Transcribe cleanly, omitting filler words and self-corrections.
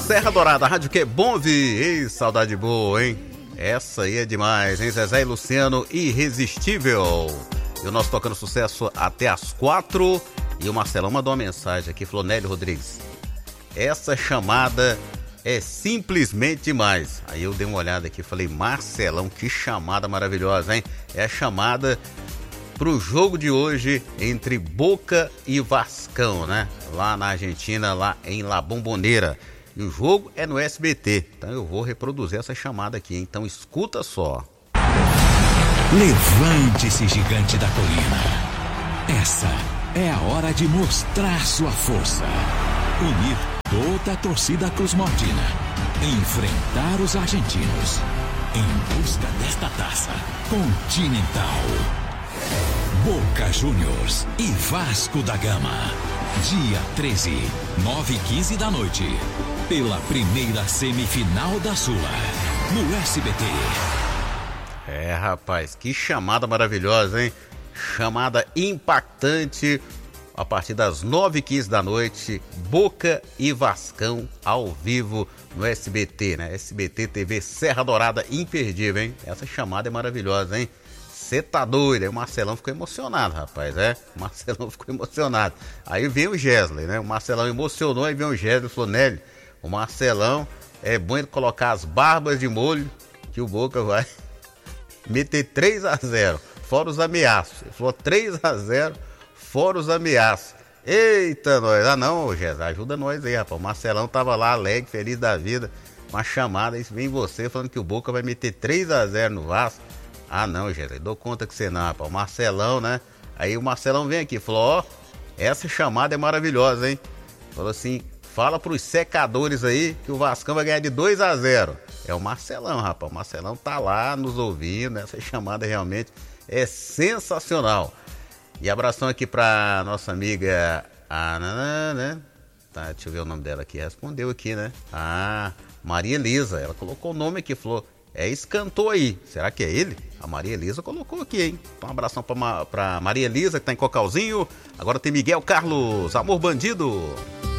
Serra Dourada, a rádio que é bom ouvir. Ei, saudade boa, hein? Essa aí é demais, hein? Zezé e Luciano, Irresistível. E o nosso tocando sucesso até as 4. E o Marcelão mandou uma mensagem aqui, falou: Nélio Rodrigues, essa chamada é simplesmente demais. Aí eu dei uma olhada aqui e falei: Marcelão, que chamada maravilhosa, hein? É a chamada pro jogo de hoje entre Boca e Vascão, né? Lá na Argentina, lá em La Bombonera. E o jogo é no SBT. Então eu vou reproduzir essa chamada aqui, hein? Então escuta só. Levante-se, gigante da colina. Essa é a hora de mostrar sua força. Unir toda a torcida cruzmaltina. Enfrentar os argentinos. Em busca desta taça continental. Boca Juniors e Vasco da Gama. Dia 13, 9h15 da noite. Pela primeira semifinal da Sula. No SBT. É, rapaz, que chamada maravilhosa, hein? Chamada impactante. A partir das 9h15 da noite, Boca e Vascão ao vivo no SBT, né? SBT TV Serra Dourada, imperdível, hein? Essa chamada é maravilhosa, hein? Você tá doido, aí o Marcelão ficou emocionado, rapaz, O Marcelão ficou emocionado. Aí vem o Gesley, né? O Marcelão emocionou, aí vem o Gesley e falou: Nélio, o Marcelão é bom ele colocar as barbas de molho, que o Boca vai meter 3-0, fora os ameaços. Ele falou 3-0, fora os ameaços. Eita, nós. Ah, não, Gesley, ajuda nós aí, rapaz. O Marcelão tava lá alegre, feliz da vida, uma chamada, aí vem você falando que o Boca vai meter 3-0 no Vasco. Ah, não, gente, dou conta que você não, rapaz. O Marcelão, né? Aí o Marcelão vem aqui e falou: ó, essa chamada é maravilhosa, hein? Falou assim: fala pros secadores aí que o Vascão vai ganhar de 2-0. É o Marcelão, rapaz. O Marcelão tá lá nos ouvindo. Essa chamada realmente é sensacional. E abração aqui pra nossa amiga, a Nana, né? Tá, deixa eu ver o nome dela aqui. Respondeu aqui, né? Ah, Maria Elisa. Ela colocou o nome aqui, falou: é esse cantor aí. Será que é ele? A Maria Elisa colocou aqui, hein? Então um abração pra Maria Elisa, que tá em Cocalzinho. Agora tem Miguel Carlos, Amor Bandido.